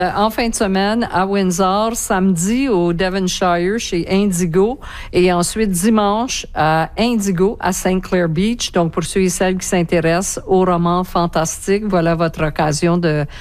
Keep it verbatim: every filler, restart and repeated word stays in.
En fin de semaine à Windsor, samedi au Devonshire chez Indigo et ensuite dimanche à Indigo à Saint Clair Beach. Donc pour ceux et celles qui s'intéressent aux romans fantastiques, voilà votre occasion de